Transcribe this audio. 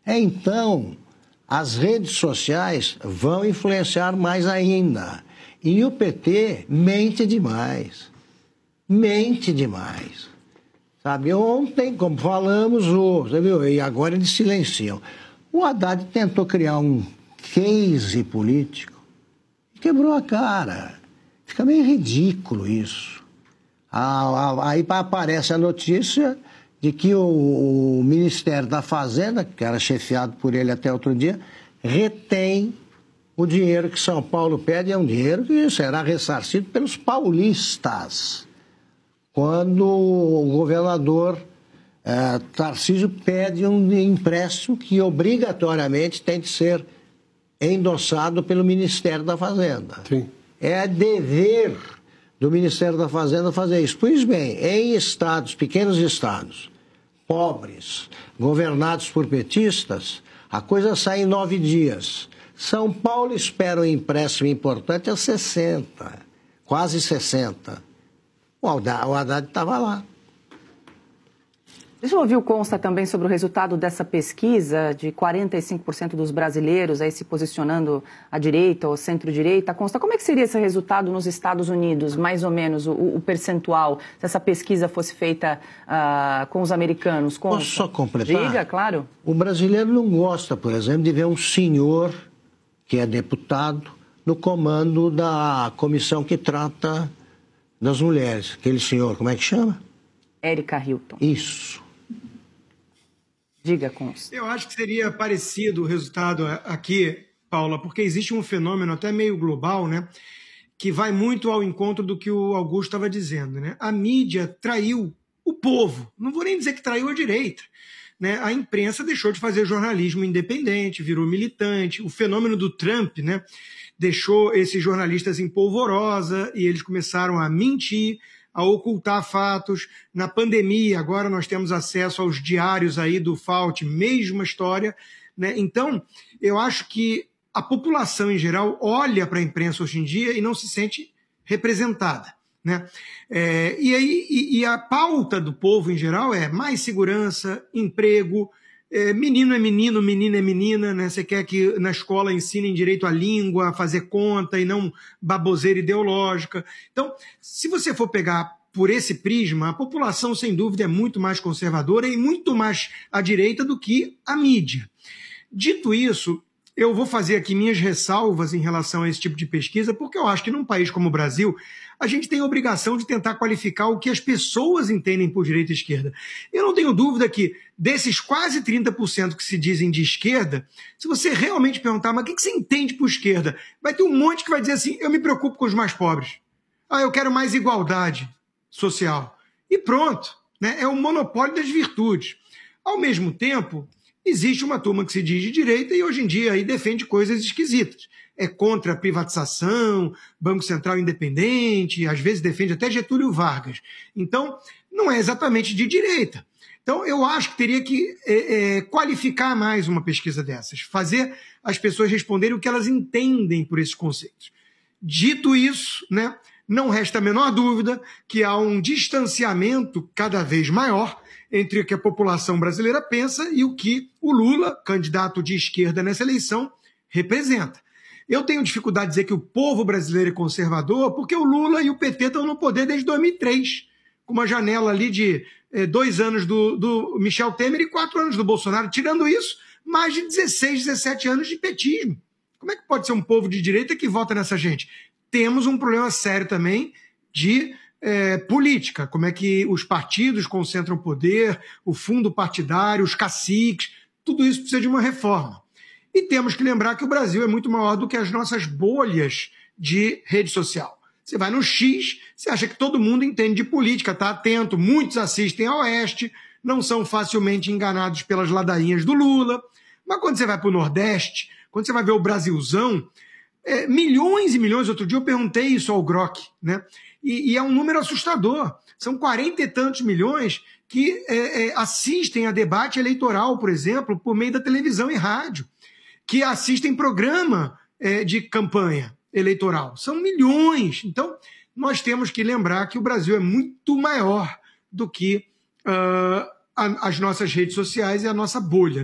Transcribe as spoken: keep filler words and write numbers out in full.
Então, as redes sociais vão influenciar mais ainda. E o P T mente demais. Mente demais. Sabe, ontem, como falamos, você viu? E agora eles silenciam. O Haddad tentou criar um case político e quebrou a cara. Fica meio ridículo isso. Aí aparece a notícia de que o Ministério da Fazenda, que era chefiado por ele até outro dia, retém o dinheiro que São Paulo pede, é um dinheiro que será ressarcido pelos paulistas. Quando o governador eh, Tarcísio pede um empréstimo que obrigatoriamente tem de ser endossado pelo Ministério da Fazenda. Sim. É dever do Ministério da Fazenda fazer isso. Pois bem, em estados, pequenos estados, pobres, governados por petistas, a coisa sai em nove dias. São Paulo espera um empréstimo importante a sessenta, quase sessenta. O Haddad estava lá. Deixa eu ouvir o Consta também sobre o resultado dessa pesquisa de quarenta e cinco por cento dos brasileiros aí se posicionando à direita ou centro-direita. Consta, como é que seria esse resultado nos Estados Unidos, mais ou menos, o, o percentual, se essa pesquisa fosse feita uh, com os americanos? Consta? Posso só completar? Diga, claro. O brasileiro não gosta, por exemplo, de ver um senhor que é deputado no comando da comissão que trata das mulheres. Aquele senhor, como é que chama? Érica Hilton. Isso. Diga, Consta. Eu acho que seria parecido o resultado aqui, Paula, porque existe um fenômeno até meio global, né, que vai muito ao encontro do que o Augusto estava dizendo, né? A mídia traiu o povo. Não vou nem dizer que traiu a direita, né? A imprensa deixou de fazer jornalismo independente, virou militante. O fenômeno do Trump, né, deixou esses jornalistas em polvorosa e eles começaram a mentir, a ocultar fatos. Na pandemia, agora nós temos acesso aos diários aí do Fauci, mesma história, né? Então, eu acho que a população em geral olha para a imprensa hoje em dia e não se sente representada, né? É, e, aí, e, e a pauta do povo em geral é mais segurança, emprego, é, menino é menino, menina é menina, né? Você quer que na escola ensinem direito à língua, a fazer conta e não baboseira ideológica. Então, se você for pegar por esse prisma, a população, sem dúvida, é muito mais conservadora e muito mais à direita do que a mídia. Dito isso, eu vou fazer aqui minhas ressalvas em relação a esse tipo de pesquisa, porque eu acho que num país como o Brasil, a gente tem a obrigação de tentar qualificar o que as pessoas entendem por direita e esquerda. Eu não tenho dúvida que desses quase trinta por cento que se dizem de esquerda, se você realmente perguntar, mas o que você entende por esquerda? Vai ter um monte que vai dizer assim, eu me preocupo com os mais pobres. Ah, eu quero mais igualdade social. E pronto, né? É o monopólio das virtudes. Ao mesmo tempo, existe uma turma que se diz de direita e hoje em dia aí defende coisas esquisitas. É contra a privatização, Banco Central independente, às vezes defende até Getúlio Vargas. Então, não é exatamente de direita. Então, eu acho que teria que é, é, qualificar mais uma pesquisa dessas, fazer as pessoas responderem o que elas entendem por esses conceitos. Dito isso, né, não resta a menor dúvida que há um distanciamento cada vez maior entre o que a população brasileira pensa e o que o Lula, candidato de esquerda nessa eleição, representa. Eu tenho dificuldade de dizer que o povo brasileiro é conservador porque o Lula e o P T estão no poder desde dois mil e três, com uma janela ali de eh, dois anos do, do Michel Temer e quatro anos do Bolsonaro. Tirando isso, mais de dezesseis, dezessete anos de petismo. Como é que pode ser um povo de direita que vota nessa gente? Temos um problema sério também de É, política, como é que os partidos concentram poder, o fundo partidário, os caciques, tudo isso precisa de uma reforma. E temos que lembrar que o Brasil é muito maior do que as nossas bolhas de rede social. Você vai no X, você acha que todo mundo entende de política, está atento, muitos assistem ao Oeste, não são facilmente enganados pelas ladainhas do Lula, mas quando você vai para o Nordeste, quando você vai ver o Brasilzão, é, milhões e milhões, outro dia eu perguntei isso ao Grok, né? E, e é um número assustador. São quarenta e tantos milhões que é, é, assistem a debate eleitoral, por exemplo, por meio da televisão e rádio, que assistem programa é, de campanha eleitoral. São milhões. Então, nós temos que lembrar que o Brasil é muito maior do que uh, a, as nossas redes sociais e a nossa bolha.